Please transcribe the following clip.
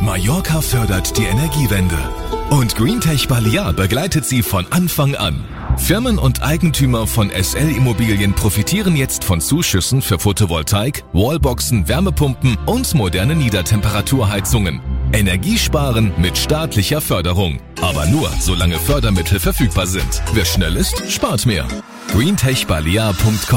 Mallorca fördert die Energiewende. Und Greentech Balear begleitet sie von Anfang an. Firmen und Eigentümer von SL Immobilien profitieren jetzt von Zuschüssen für Photovoltaik, Wallboxen, Wärmepumpen und moderne Niedertemperaturheizungen. Energiesparen mit staatlicher Förderung. Aber nur, solange Fördermittel verfügbar sind. Wer schnell ist, spart mehr. greentechbalear.com